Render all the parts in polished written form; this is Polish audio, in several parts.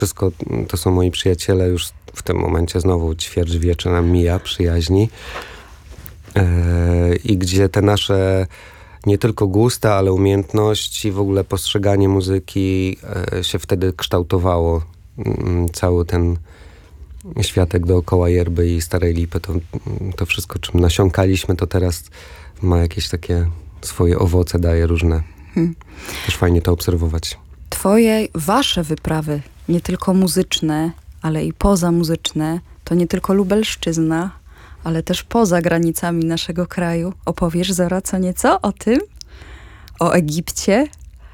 Wszystko to są moi przyjaciele, już w tym momencie znowu ćwierćwiecze nam mija przyjaźni. I gdzie te nasze nie tylko gusta, ale umiejętności, w ogóle postrzeganie muzyki się wtedy kształtowało. Cały ten światek dookoła Jerby i Starej Lipy, to wszystko, czym nasiąkaliśmy, to teraz ma jakieś takie swoje owoce, daje różne. Też fajnie to obserwować. Wasze wyprawy, nie tylko muzyczne, ale i pozamuzyczne, to nie tylko Lubelszczyzna, ale też poza granicami naszego kraju. Opowiesz, Zora, co nieco o tym? O Egipcie?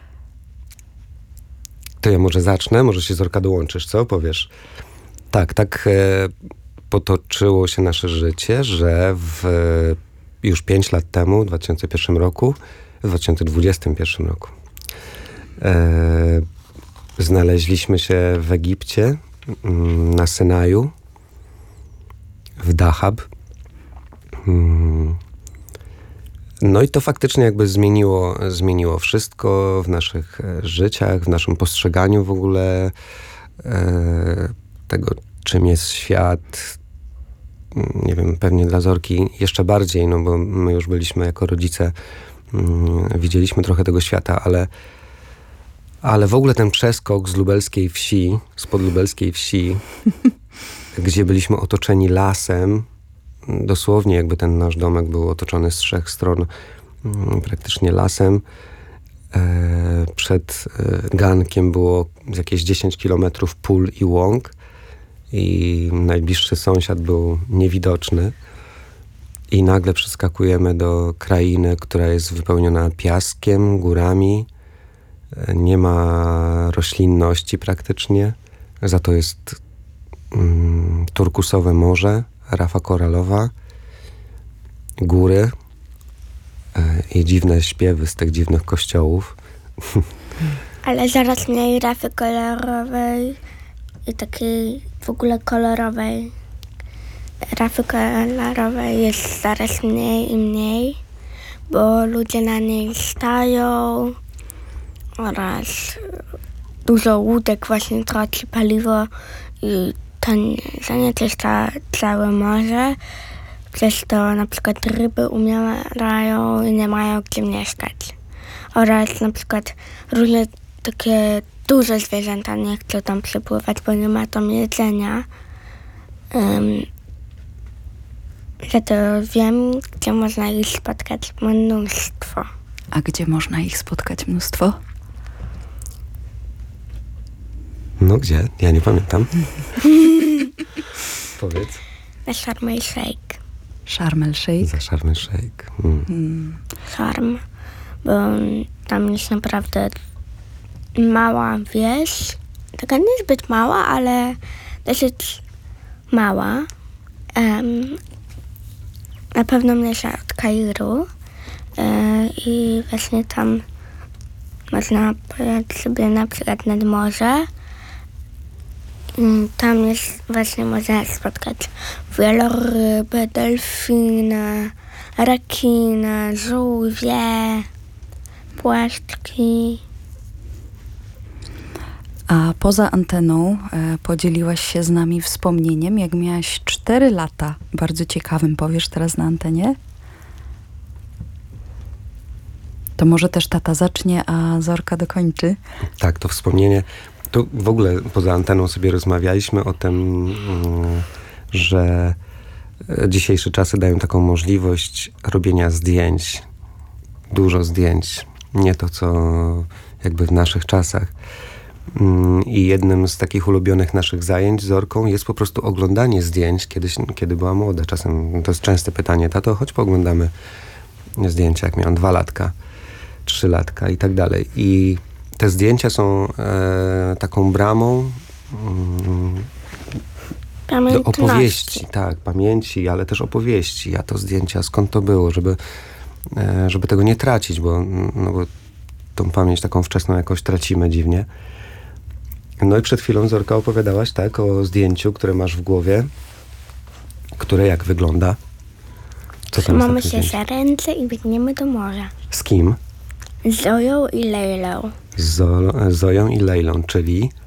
To ja może zacznę, może się Zorka dołączysz, co powiesz? Tak potoczyło się nasze życie, że już 5 lat temu, w 2021 roku, znaleźliśmy się w Egipcie, na Synaju, w Dahab. No i to faktycznie jakby zmieniło wszystko w naszych życiach, w naszym postrzeganiu w ogóle tego, czym jest świat. Nie wiem, pewnie dla Zorki jeszcze bardziej, no bo my już byliśmy jako rodzice, widzieliśmy trochę tego świata, ale w ogóle ten przeskok z lubelskiej wsi, spod lubelskiej wsi, gdzie byliśmy otoczeni lasem, dosłownie jakby ten nasz domek był otoczony z 3 stron praktycznie lasem. Przed gankiem było jakieś 10 kilometrów pól i łąk i najbliższy sąsiad był niewidoczny. I nagle przeskakujemy do krainy, która jest wypełniona piaskiem, górami. Nie ma roślinności praktycznie. Za to jest turkusowe morze, rafa koralowa, góry i dziwne śpiewy z tych dziwnych kościołów. Ale zaraz mniej rafy kolorowej i takiej w ogóle kolorowej. Rafy kolorowej jest coraz mniej i mniej, bo ludzie na niej stają oraz dużo łódek właśnie traci paliwo i to zanieczyszcza całe morze. Przez to na przykład ryby umierają i nie mają gdzie mieszkać. Oraz na przykład różne takie duże zwierzęta nie chcą tam przepływać, bo nie ma tam jedzenia. Za to wiem, gdzie można ich spotkać mnóstwo. A gdzie można ich spotkać mnóstwo? No gdzie? Ja nie pamiętam. Powiedz. Na Sharm el Sheikh. Sharm el Sheikh? Za Sharm el Sheikh. Sharm, bo tam jest naprawdę mała wieś. Taka niezbyt mała, ale dosyć mała. Na pewno mniejsza od Kairu. I właśnie tam można pojechać sobie na przykład nad morze. Tam jest właśnie można spotkać wieloryby, delfiny, rekiny, żółwie, płaszczki. A poza anteną podzieliłaś się z nami wspomnieniem, jak miałaś 4 lata. Bardzo ciekawym, powiesz teraz na antenie? To może też tata zacznie, a Zorka dokończy. Tak, to wspomnienie. Tu w ogóle poza anteną sobie rozmawialiśmy o tym, że dzisiejsze czasy dają taką możliwość robienia zdjęć. Dużo zdjęć. Nie to, co jakby w naszych czasach. I jednym z takich ulubionych naszych zajęć z Zorką jest po prostu oglądanie zdjęć, kiedy była młoda. Czasem to jest częste pytanie: tato, chodź pooglądamy zdjęcia, jak miałam 2 latka, 3 latka i tak dalej. I te zdjęcia są taką bramą do opowieści. Tak, pamięci, ale też opowieści. A to zdjęcia, skąd to było, żeby tego nie tracić, bo tą pamięć taką wczesną jakoś tracimy dziwnie. No i przed chwilą, Zorka, opowiadałaś tak o zdjęciu, które masz w głowie, które jak wygląda? Co tam Trzymamy się za ręce i biegniemy do morza. Z kim? Z Zoją i Lejlą. Z Zoją i Lejlą, czyli